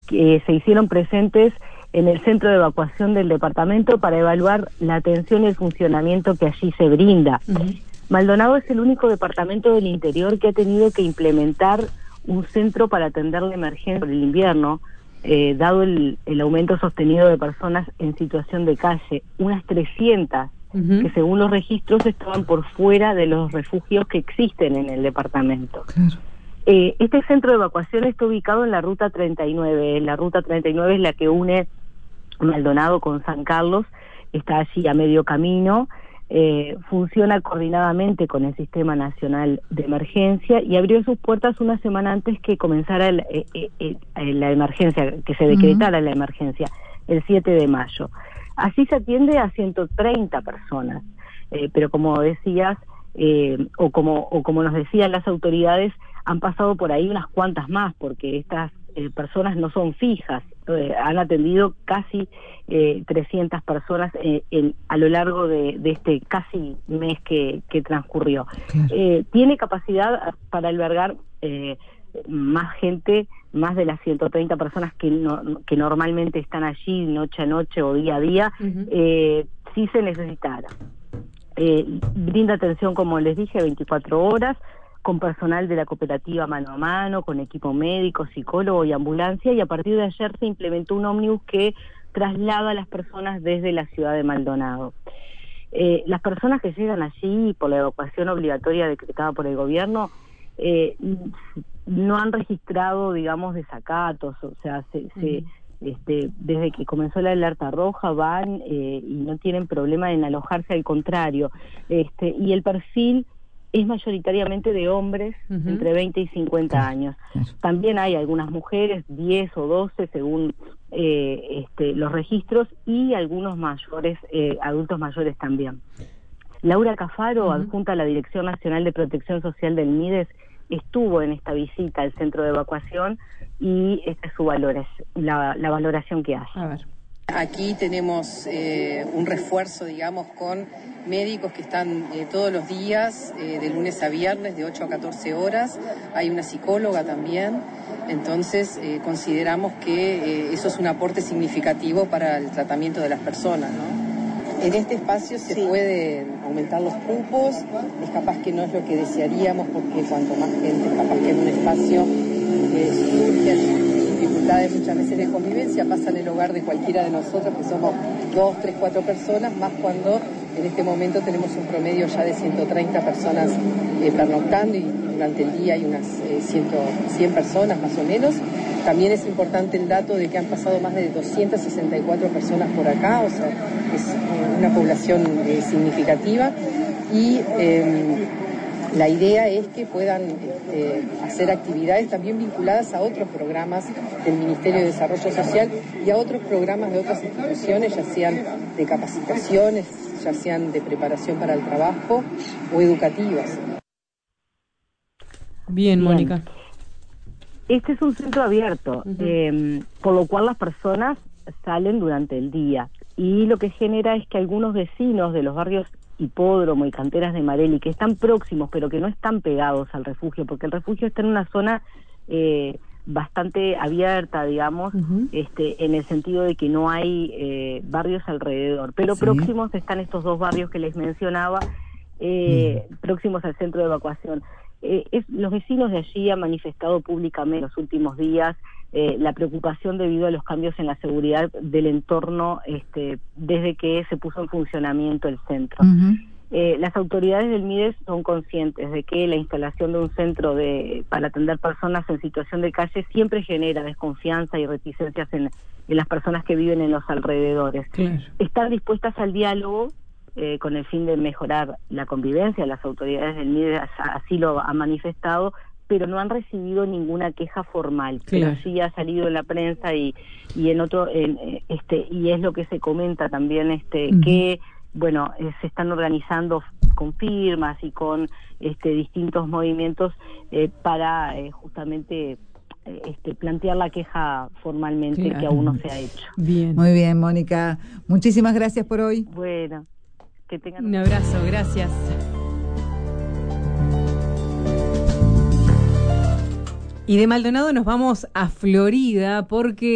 que se hicieron presentes en el centro de evacuación del departamento para evaluar la atención y el funcionamiento que allí se brinda. Maldonado es el único departamento del interior que ha tenido que implementar un centro para atender la emergencia por el invierno, dado el aumento sostenido de personas en situación de calle, unas 300 que según los registros estaban por fuera de los refugios que existen en el departamento. Claro. Este centro de evacuación está ubicado en la Ruta 39. La Ruta 39 es la que une Maldonado con San Carlos, está allí a medio camino, funciona coordinadamente con el Sistema Nacional de Emergencia y abrió sus puertas una semana antes que comenzara la emergencia, que se decretara la emergencia, el 7 de mayo. Así se atiende a 130 personas, pero como decías, o como nos decían las autoridades, han pasado por ahí unas cuantas más, porque estas personas no son fijas. Han atendido casi 300 personas a lo largo de este casi mes que transcurrió. Claro. Tiene capacidad para albergar más gente, más de las 130 personas que normalmente están allí noche a noche o día a día, si se necesitara. Brinda atención, como les dije, 24 horas, con personal de la cooperativa mano a mano, con equipo médico, psicólogo y ambulancia, y a partir de ayer se implementó un ómnibus que traslada a las personas desde la ciudad de Maldonado. Las personas que llegan allí por la evacuación obligatoria decretada por el gobierno no han registrado, digamos, desacatos, o sea, desde que comenzó la alerta roja van y no tienen problema en alojarse, al contrario, y el perfil es mayoritariamente de hombres entre 20 y 50 años. También hay algunas mujeres, 10 o 12 según los registros, y algunos mayores, adultos mayores también. Laura Cafaro, adjunta a la Dirección Nacional de Protección Social del MIDES, estuvo en esta visita al centro de evacuación y esta es su la valoración que hace. A ver. Aquí tenemos un refuerzo, digamos, con médicos que están todos los días, de lunes a viernes, de 8 a 14 horas. Hay una psicóloga también. Entonces, consideramos que eso es un aporte significativo para el tratamiento de las personas, ¿no? En este espacio se pueden aumentar los cupos. Es capaz que no es lo que desearíamos, porque cuanto más gente, capaz que en un espacio surgen dificultades muchas veces de convivencia, pasa en el hogar de cualquiera de nosotros, que somos 2, 3, 4 personas, más cuando en este momento tenemos un promedio ya de 130 personas pernoctando, y durante el día hay unas 100 personas más o menos. También es importante el dato de que han pasado más de 264 personas por acá, o sea, es una población significativa, y la idea es que puedan hacer actividades también vinculadas a otros programas del Ministerio de Desarrollo Social y a otros programas de otras instituciones, ya sean de capacitaciones, ya sean de preparación para el trabajo o educativas. Bien, Mónica. Este es un centro abierto, por lo cual las personas salen durante el día, y lo que genera es que algunos vecinos de los barrios Hipódromo y Canteras de Marelli, que están próximos pero que no están pegados al refugio, porque el refugio está en una zona bastante abierta, digamos, en el sentido de que no hay barrios alrededor, pero próximos están estos dos barrios que les mencionaba, próximos al centro de evacuación. Los vecinos de allí han manifestado públicamente en los últimos días la preocupación debido a los cambios en la seguridad del entorno desde que se puso en funcionamiento el centro. Las autoridades del MIDES son conscientes de que la instalación de un centro para atender personas en situación de calle siempre genera desconfianza y reticencias en las personas que viven en los alrededores. Claro. Están dispuestas al diálogo con el fin de mejorar la convivencia. Las autoridades del MIDES así lo han manifestado, pero no han recibido ninguna queja formal. Claro. Pero sí ha salido en la prensa y en otro y es lo que se comenta también que bueno, se están organizando con firmas y con distintos movimientos para justamente plantear la queja formalmente, claro, que aún no se ha hecho. Bien. Muy bien, Mónica. Muchísimas gracias por hoy. Bueno, que tengan un abrazo, gracias. Y de Maldonado nos vamos a Florida porque